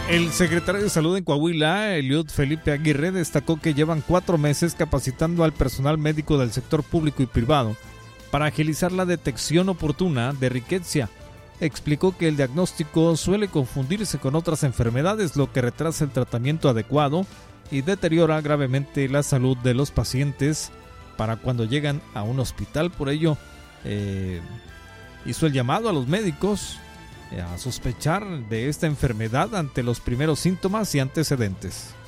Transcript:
El secretario de Salud en Coahuila, Eliud Felipe Aguirre, destacó que llevan 4 meses capacitando al personal médico del sector público y privado para agilizar la detección oportuna de riqueza. Explicó que el diagnóstico suele confundirse con otras enfermedades, lo que retrasa el tratamiento adecuado y deteriora gravemente la salud de los pacientes para cuando llegan a un hospital. Por ello, hizo el llamado a los médicos a sospechar de esta enfermedad ante los primeros síntomas y antecedentes.